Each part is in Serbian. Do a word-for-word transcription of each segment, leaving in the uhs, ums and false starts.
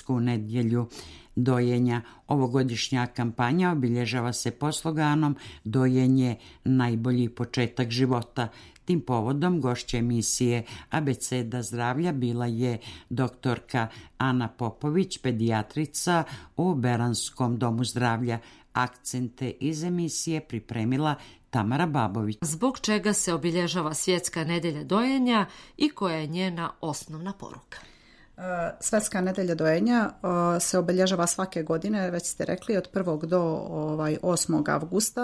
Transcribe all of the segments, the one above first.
Svjetsku nedjelju dojenja. Ovogodišnja kampanja obilježava se pod sloganom "Dojenje najbolji početak života". Tim povodom gošća emisije Abeceda zdravlja bila je doktorka Ana Popović, pedijatrica u Beranskom domu zdravlja. Akcente iz emisije pripremila Tamara Babović. Zbog čega se obilježava Svjetska nedjelja dojenja i koja je njena osnovna poruka? Svjetska nedjelja dojenja se obilježava svake godine, već ste rekli, od prvog do ovaj, osmog avgusta.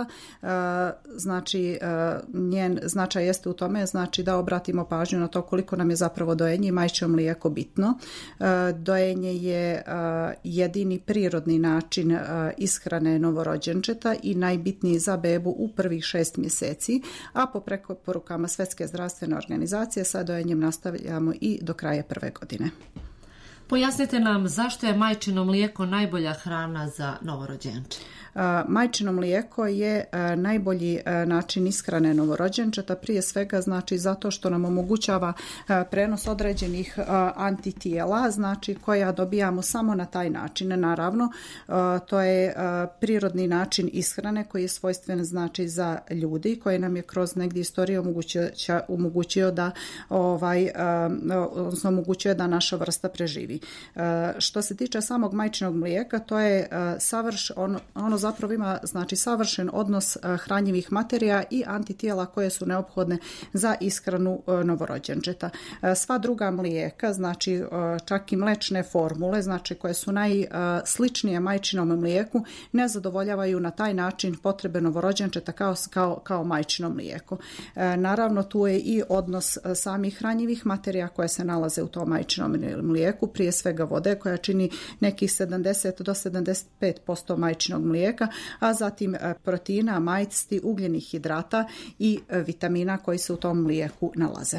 Znači, njen značaj jeste u tome, znači da obratimo pažnju na to koliko nam je zapravo dojenje i majčino mlijeko bitno. Dojenje je jedini prirodni način ishrane novorođenčeta i najbitniji za bebu u prvih šest mjeseci, a po preporukama Svjetske zdravstvene organizacije sa dojenjem nastavljamo i do kraja prve godine. Pojasnite nam zašto je majčino mlijeko najbolja hrana za novorođenče. Majčino mlijeko je najbolji način ishrane novorođenčeta, prije svega znači zato što nam omogućava prenos određenih antitijela, znači koja dobijamo samo na taj način. Naravno, to je prirodni način ishrane koji je svojstven znači za ljudi, koji nam je kroz negdje istoriju omogućio, omogućio da ovaj, odnosno omogućio da naša vrsta preživi. Što se tiče samog majčinog mlijeka, to je savrš, ono, ono zapravo ima znači savršen odnos hranjivih materija i antitijela koje su neophodne za ishranu novorođenčeta. Sva druga mlijeka, znači čak i mlečne formule, znači koje su najsličnije majčinom mlijeku, ne zadovoljavaju na taj način potrebe novorođenčeta kao, kao, kao majčino mlijeko. Naravno, tu je i odnos samih hranjivih materija koje se nalaze u tom majčinom mlijeku, prije svega vode koja čini nekih sedamdeset do sedamdeset pet posto majčinog mlijeka, a zatim proteina, majci, ugljenih hidrata i vitamina koji se u tom mlijeku nalaze.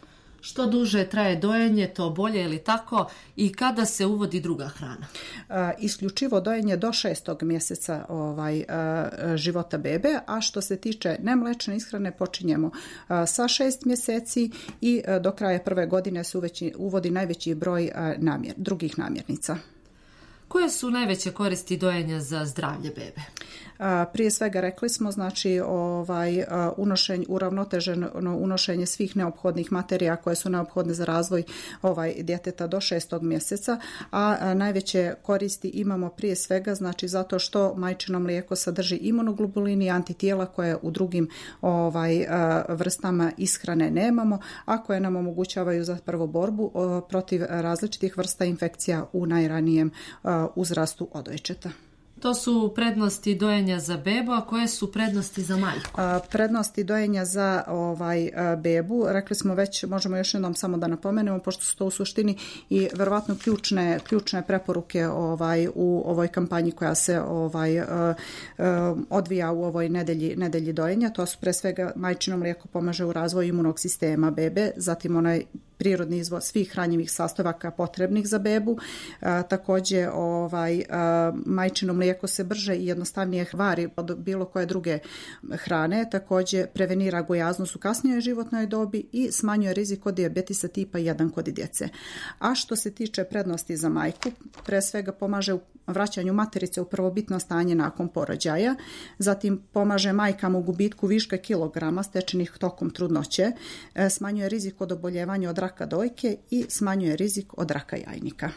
Što duže traje dojenje, to bolje ili tako, i kada se uvodi druga hrana? Isključivo dojenje do šestog mjeseca ovaj, života bebe, a što se tiče nemlečne ishrane počinjemo sa šest mjeseci i do kraja prve godine se uveći, uvodi najveći broj namjer, drugih namirnica. Koje su najveće koristi dojenja za zdravlje bebe? Prije svega rekli smo, znači ovaj unošenje, uravnoteženo unošenje svih neophodnih materija koje su neophodne za razvoj ovaj djeteta do šestog mjeseca, a najveće koristi imamo prije svega znači zato što majčino mlijeko sadrži imunoglobulin i antitijela koje u drugim ovaj vrstama ishrane nemamo, a koje nam omogućavaju zapravo borbu protiv različitih vrsta infekcija u najranijem uzrastu odojčeta. To su prednosti dojenja za bebu, a koje su prednosti za majku? A, prednosti dojenja za ovaj a, bebu, rekli smo već, možemo još jednom samo da napomenemo, pošto su to u suštini i verovatno ključne, ključne preporuke ovaj u ovoj kampanji koja se ovaj a, a, odvija u ovoj nedelji, nedelji dojenja. To su pre svega majčino mlijeko pomaže u razvoju imunog sistema bebe, zatim onaj prirodni izvor svih hranjivih sastojaka potrebnih za bebu. A, također ovaj a, majčino mlijeko se brže i jednostavnije vari od bilo koje druge hrane, također prevenira gojaznost u kasnijoj životnoj dobi i smanjuje rizik od dijabetisa tipa jedan kod djece. A što se tiče prednosti za majku, pre svega pomaže u vraćanju materice u prvobitno stanje nakon porođaja, zatim pomaže majkama u gubitku viška kilograma stečenih tokom trudnoće, smanjuje rizik od oboljevanja od raka dojke i smanjuje rizik od raka jajnika.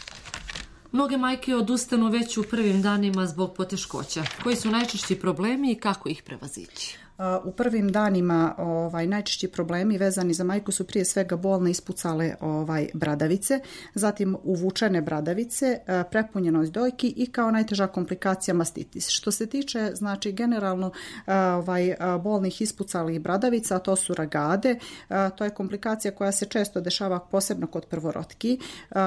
Mnoge majke odustanu već u prvim danima zbog poteškoća. Koji su najčešći problemi i kako ih prevazići? U prvim danima ovaj najčešći problemi vezani za majku su prije svega bolne ispucale ovaj bradavice, zatim uvučene bradavice, prepunjenost dojki i kao najteža komplikacija mastitis. Što se tiče znači generalno ovaj bolnih ispucalih bradavica, to su ragade, to je komplikacija koja se često dešava posebno kod prvorotki.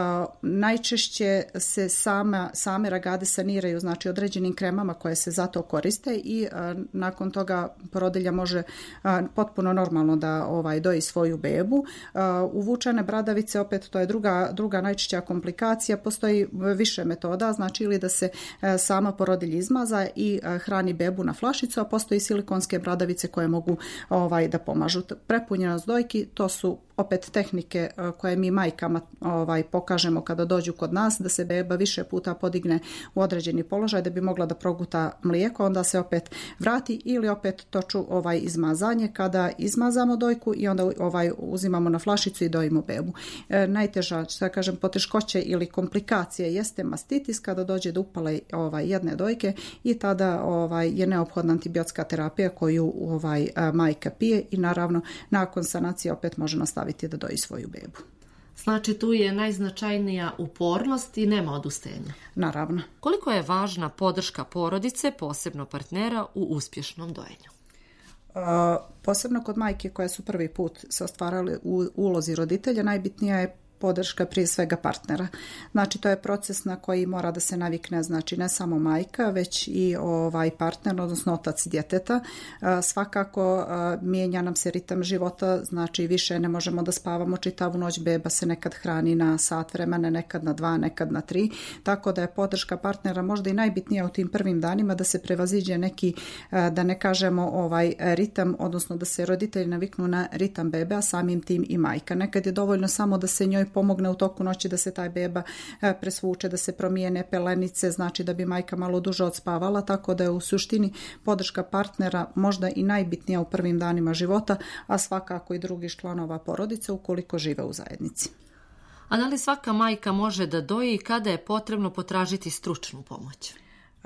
Najčešće se sama same ragade saniraju znači određenim kremama koje se za to koriste i nakon toga porodilja može a, potpuno normalno da ovaj doji svoju bebu. A, uvučene bradavice, opet to je druga, druga najčešća komplikacija, postoji više metoda, znači ili da se a, sama porodilja izmaza i a, hrani bebu na flašicu, a postoji silikonske bradavice koje mogu ovaj da pomažu. Prepunjenost dojki, to su opet tehnike koje mi majkama ovaj, pokažemo kada dođu kod nas, da se beba više puta podigne u određeni položaj da bi mogla da proguta mlijeko, onda se opet vrati ili opet toču ovaj izmazanje kada izmazamo dojku i onda ovaj uzimamo na flašicu i dojimo bebu. E, najteža, što ja kažem, poteškoće ili komplikacije jeste mastitis kada dođe do upale ovaj, jedne dojke i tada ovaj, je neophodna antibiotska terapija koju ovaj, majka pije i naravno nakon sanacije opet može nastaviti da doji svoju bebu. Znači tu je najznačajnija upornost i nema odustajanja. Naravno. Koliko je važna podrška porodice, posebno partnera, u uspješnom dojenju? Uh, posebno kod majke koje su prvi put se ostvarale u ulozi roditelja, najbitnija je podrška prije svega partnera. Znači to je proces na koji mora da se navikne, znači ne samo majka, već i ovaj partner, odnosno otac djeteta. Svakako mijenja nam se ritam života, znači više ne možemo da spavamo čitavu noć, beba se nekad hrani na sat vremena, nekad na dva, nekad na tri, tako da je podrška partnera možda i najbitnija u tim prvim danima da se prevaziđe neki, da ne kažemo ovaj ritam, odnosno da se roditelji naviknu na ritam bebe, a samim tim i majka. Nekad je dovoljno samo da se njoj pomogne u toku noći da se taj beba presvuče, da se promijene pelenice, znači da bi majka malo duže odspavala, tako da je u suštini podrška partnera možda i najbitnija u prvim danima života, a svakako i drugih članova porodice ukoliko žive u zajednici. A da li svaka majka može da doji i kada je potrebno potražiti stručnu pomoć?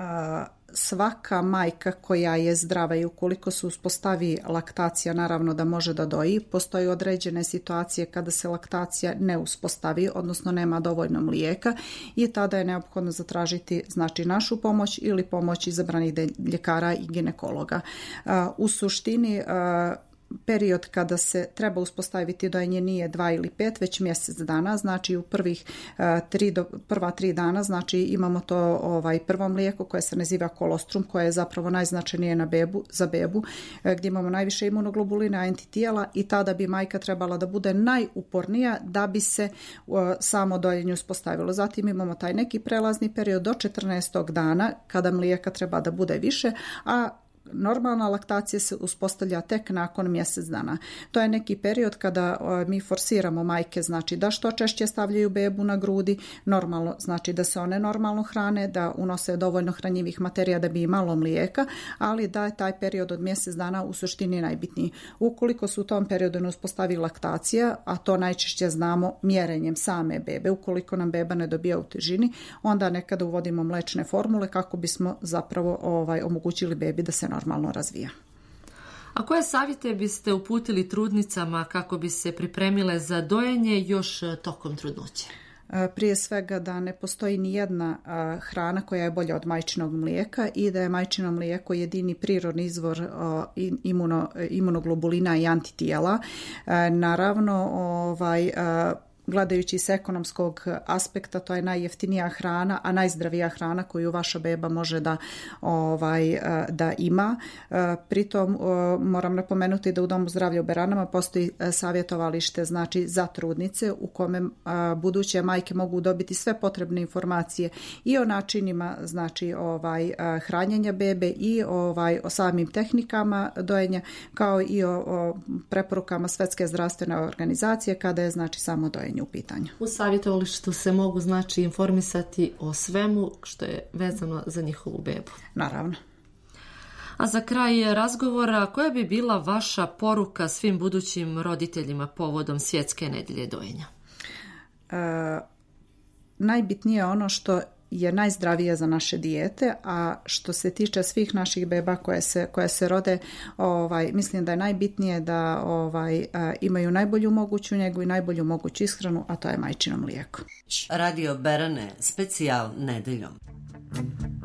Svaka majka koja je zdrava i ukoliko se uspostavi laktacija, naravno da može da doji. Postoji određene situacije kada se laktacija ne uspostavi, odnosno nema dovoljno mlijeka i tada je neophodno zatražiti znači našu pomoć ili pomoć izabranih ljekara i ginekologa. U suštini period kada se treba uspostaviti dojenje nije dva ili pet, već mjesec dana, znači u prvih uh, tri do, prva tri dana, znači imamo to ovaj prvo mlijeko koje se naziva kolostrum, koje je zapravo najznačajnije na bebu, za bebu, uh, gdje imamo najviše imunoglobulina, antitijela i tada bi majka trebala da bude najupornija da bi se uh, samo dojenje uspostavilo. Zatim imamo taj neki prelazni period do četrnaestog dana kada mlijeka treba da bude više, a normalna laktacija se uspostavlja tek nakon mjesec dana. To je neki period kada mi forsiramo majke, znači da što češće stavljaju bebu na grudi, normalno, znači da se one normalno hrane, da unose dovoljno hranjivih materija da bi imalo mlijeka, ali da je taj period od mjesec dana u suštini najbitniji. Ukoliko se u tom periodu ne uspostavi laktacija, a to najčešće znamo mjerenjem same bebe, ukoliko nam beba ne dobija u težini, onda nekada uvodimo mlečne formule kako bismo zapravo ovaj, omogućili bebi da se normalno razvija. A koje savjete biste uputili trudnicama kako bi se pripremile za dojenje još tokom trudnoće? Prije svega da ne postoji ni jedna hrana koja je bolja od majčinog mlijeka i da je majčino mlijeko jedini prirodni izvor imuno, imunoglobulina i antitijela. Naravno, ovaj gledajući s ekonomskog aspekta, to je najjeftinija hrana, a najzdravija hrana koju vaša beba može da, ovaj, da ima. Pritom moram napomenuti da u Domu zdravlja u Beranama postoji savjetovalište znači za trudnice u kome buduće majke mogu dobiti sve potrebne informacije i o načinima znači ovaj hranjenja bebe i ovaj o samim tehnikama dojenja, kao i o, o preporukama Svjetske zdravstvene organizacije kada je znači samo dojenje u pitanju. U savjetovalištu se mogu znači informisati o svemu što je vezano za njihovu bebu. Naravno. A za kraj razgovora, koja bi bila vaša poruka svim budućim roditeljima povodom Svjetske nedjelje dojenja? E, najbitnije je ono što je najzdravije za naše dijete, a što se tiče svih naših beba koje se, koje se rode, ovaj, mislim da je najbitnije da ovaj, a, imaju najbolju moguću njegu i najbolju moguću ishranu, a to je majčino mlijeko. Radio Berane, specijal nedeljom.